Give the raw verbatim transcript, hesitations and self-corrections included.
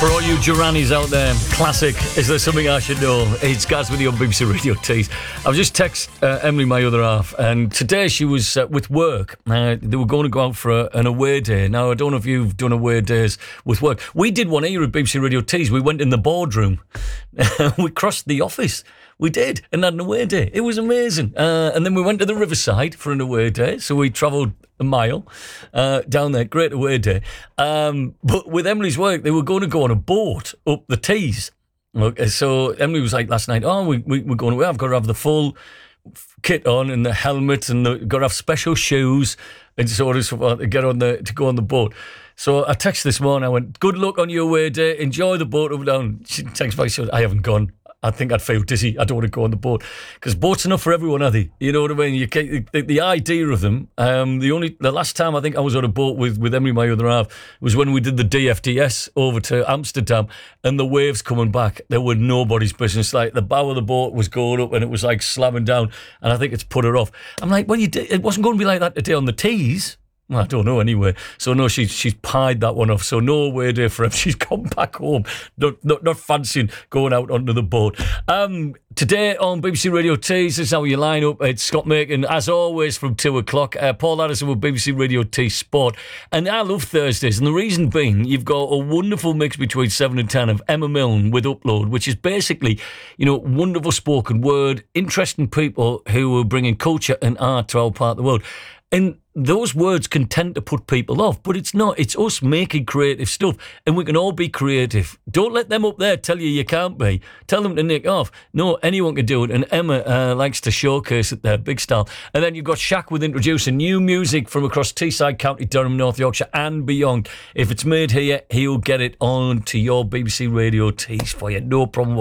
For all you Juranis out there, classic, Is There Something I Should Know? It's Gaz with you on B B C Radio Tees. I've just texted uh, Emily, my other half, and today she was uh, with work. Uh, they were going to go out for a, an away day. Now, I don't know if you've done away days with work. We did one here at B B C Radio Tees. We went in the boardroom. We crossed the office. We did, and had an away day. It was amazing. Uh, and then we went to the Riverside for an away day. So we travelled a mile uh, down there. Great away day. Um, but with Emily's work, they were going to go on a boat up the Tees. Okay, so Emily was like last night, oh, we, we, we're going away. I've got to have the full kit on and the helmet, and the, got to have special shoes and sort of stuff to get on the to go on the boat. So I texted this morning. I went, good luck on your away day. Enjoy the boat up and down. She texted back, she said, I haven't gone. I think I'd feel dizzy. I don't want to go on the boat because boats enough for everyone, are they? You know what I mean? You can't, the, the idea of them. Um, the only the last time I think I was on a boat with with Emily, my other half, was when we did the D F D S over to Amsterdam, and the waves coming back. There were nobody's business. Like the bow of the boat was going up, and it was like slamming down. And I think it's put her off. I'm like, well, you did, it wasn't going to be like that today on the Tees. Well, I don't know anyway. So no, she's she's pied that one off. So no away day for him. She's gone back home. Not not, not fancying going out onto the boat. Um, today on B B C Radio Tees, this is how you line up. It's Scott Macon, as always, from two o'clock. Uh, Paul Addison with B B C Radio Tees Sport. And I love Thursdays. And the reason being, you've got a wonderful mix between seven and ten of Emma Milne with Upload, which is basically, you know, wonderful spoken word, interesting people who are bringing culture and art to our part of the world. And those words can tend to put people off, but it's not. It's us making creative stuff, and we can all be creative. Don't let them up there tell you you can't be. Tell them to nick off. No, anyone can do it, and Emma uh, likes to showcase it there, big style. And then you've got Shaq with introducing new music from across Teesside County, Durham, North Yorkshire, and beyond. If it's made here, he'll get it on to your B B C Radio Tees for you. No problem.